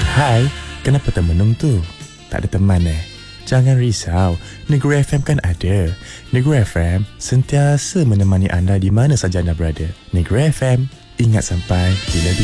Hai, kenapa termenung tu? Tak ada teman Jangan risau, Negeri FM kan ada. Negeri FM sentiasa menemani anda di mana saja anda berada. Negeri FM, ingat sampai bila